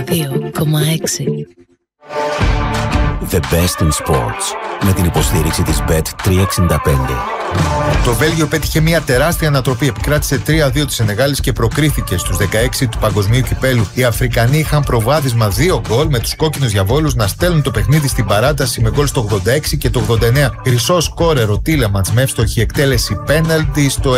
2,6. The best in sports. Με την υποστήριξη της Bet365. Το Βέλγιο πέτυχε μια τεράστια ανατροπή. Επικράτησε 3-2 της Σενεγάλης και προκρίθηκε στους 16 του Παγκοσμίου Κυπέλου. Οι Αφρικανοί είχαν προβάδισμα 2 γκολ, με τους κόκκινους διαβόλους να στέλνουν το παιχνίδι στην παράταση με γκολ στο 86 και το 89. Χρυσό σκόρερ ο Τίλεμαντς με εύστοχη εκτέλεση πέναλτι στο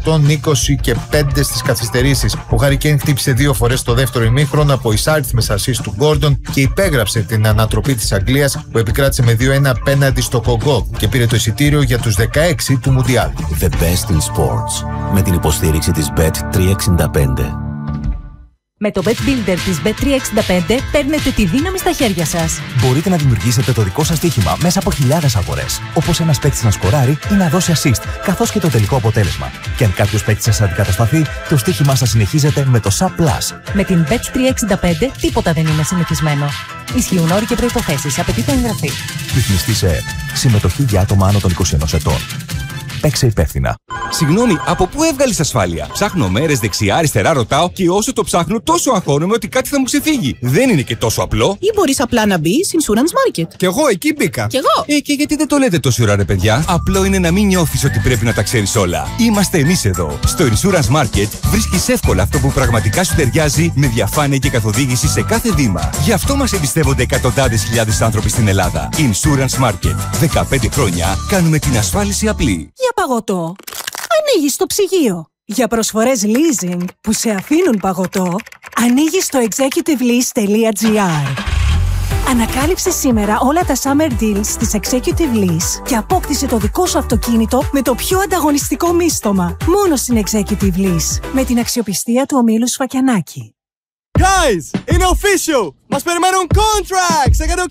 125 στις καθυστερήσεις. Ο Χάρι Κέιν χτύπησε 2 φορές το δεύτερο ημίχρονο από εισάριθμες ασίς του Γκόρντον και υπέγραψε την ανατροπή της Αγγλίας που επικράτησε με 2-1 απέναντι στο Κογκό και πήρε το εισιτήριο για τους 16 του Μουντιάλ. The best in sports. Με την υποστήριξη της Bet365. Με το Bet Builder της Bet365 παίρνετε τη δύναμη στα χέρια σας. Μπορείτε να δημιουργήσετε το δικό σας στοίχημα μέσα από χιλιάδες αγορές. Όπως ένας παίκτης να σκοράρει ή να δώσει assist, καθώς και το τελικό αποτέλεσμα. Και αν κάποιος παίκτης σας αντικατασταθεί, το στοίχημά σας συνεχίζεται με το SAP+. Με την Bet365 τίποτα δεν είναι συνηθισμένο. Ισχύουν όροι και προϋποθέσεις. Απαιτείται εγγραφή. Ρυθμιστή σε ΕΕΠ. Συμμετοχή για άτομα άνω των 21 ετών. Παίξε υπεύθυνα. Συγγνώμη, από πού έβγαλες ασφάλεια? Ψάχνω μέρες δεξιά-αριστερά, ρωτάω και όσο το ψάχνω, τόσο αγχώνομαι ότι κάτι θα μου ξεφύγει. Δεν είναι και τόσο απλό. Ή μπορείς απλά να μπεις Insurance Market. Κι εγώ εκεί μπήκα. Κι εγώ. Και γιατί δεν το λέτε τόση ώρα, ρε παιδιά? Απλό είναι να μην νιώθεις ότι πρέπει να τα ξέρεις όλα. Είμαστε εμείς εδώ. Στο Insurance Market βρίσκεις εύκολα αυτό που πραγματικά σου ταιριάζει, με διαφάνεια και καθοδήγηση σε κάθε βήμα. Γι' αυτό μας εμπιστεύονται εκατοντάδες χιλιάδες άνθρωποι στην Ελλάδα. Insurance Market. 15 χρόνια κάνουμε την ασφάλιση απλή. Για παγωτό, ανοίγεις το ψυγείο. Για προσφορές leasing που σε αφήνουν παγωτό, ανοίγεις το executivelease.gr. Ανακάλυψε σήμερα όλα τα summer deals της Executive Lease και απόκτησε το δικό σου αυτοκίνητο με το πιο ανταγωνιστικό μίστομα. Μόνο στην Executive Lease, με την αξιοπιστία του ομίλου Σφακιανάκη. Guys, είναι official! Μας περιμένουν contracts!